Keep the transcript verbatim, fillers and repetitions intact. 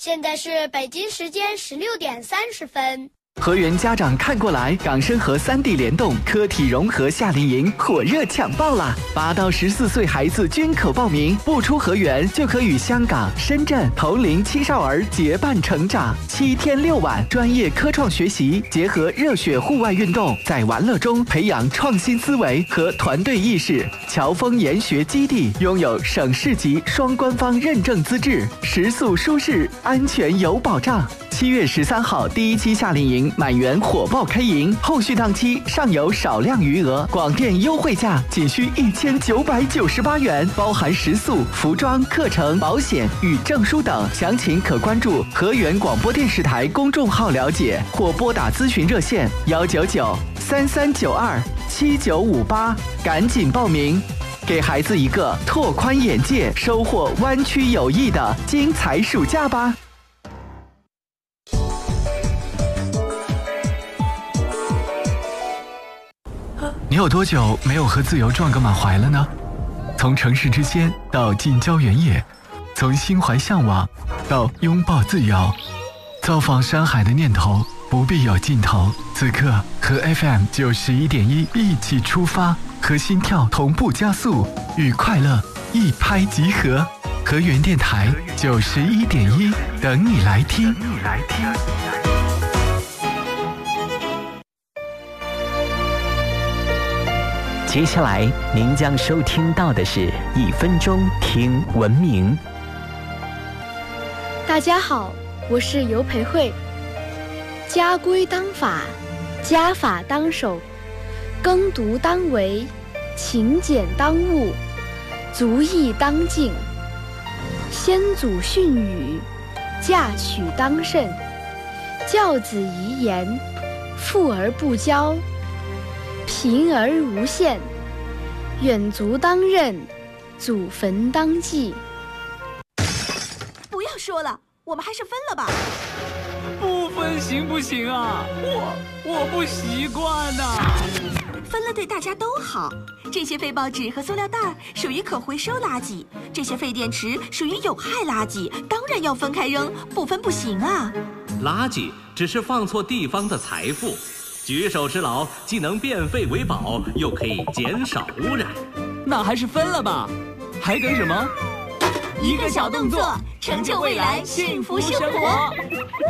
现在是北京时间十六点三十分。 河源家长看过来，港深河三地联动科体融合夏令营火热抢报啦！八到十四岁孩子均可报名，不出河源就可与香港、深圳同龄青少儿结伴成长。七天六晚，专业科创学习结合热血户外运动，在玩乐中培养创新思维和团队意识。侨丰研学基地拥有省市级双官方认证资质，食宿舒适，安全有保障。七月十三号第一期夏令营满员火爆开营，后续档期尚有少量余额，广电优惠价仅需一千九百九十八元，包含食宿、服装、课程、保险与证书等。详情可关注河源广播电视台公众号了解，或拨打咨询热线幺九九三三九二七九五八，赶紧报名，给孩子一个拓宽眼界、收获湾区友谊的精彩暑假吧。你有多久没有和自由撞个满怀了呢？从城市之间到近郊原野，从心怀向往到拥抱自由，造访山海的念头不必有尽头。此刻和 F M 九十一点一一起出发，和心跳同步加速，与快乐一拍即合。河源电台九十一点一，等你来听。等你来听。 接下来您将收听到的是一分钟听文明。 大家好，我是尤培慧。家规当法，家法当守，耕读当为，勤俭当务，足艺当敬。先祖训语，嫁娶当慎。教子遗言，富而不骄，贫而无限。远足当任，祖坟当祭。 不要说了，我们还是分了吧。 不分行不行啊？我我不习惯呐、啊。 分了对大家都好。这些废报纸和塑料袋属于可回收垃圾，这些废电池属于有害垃圾，当然要分开扔，不分不行啊。 垃圾只是放错地方的财富。举手之劳，既能变废为宝，又可以减少污染。 那还是分了吧，还等什么？ 一个小动作，成就未来幸福生活。